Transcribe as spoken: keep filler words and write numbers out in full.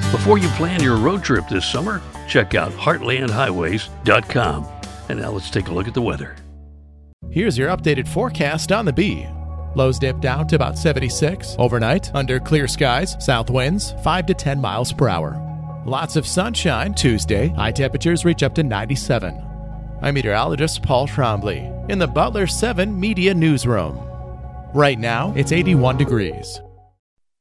Before you plan your road trip this summer, check out heartland highways dot com. And now let's take a look at the weather. Here's your updated forecast on the Bee. Lows dip down to about seventy-six. Overnight, under clear skies, south winds five to ten miles per hour. Lots of sunshine Tuesday. High temperatures reach up to ninety-seven. I'm meteorologist Paul Trombley in the Butler seven Media Newsroom. Right now, it's eighty-one degrees.